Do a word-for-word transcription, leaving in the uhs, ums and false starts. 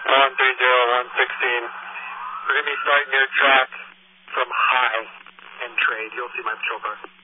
one three zero one sixteen. We're going to be starting your track from high and trade. You'll see my patrol car.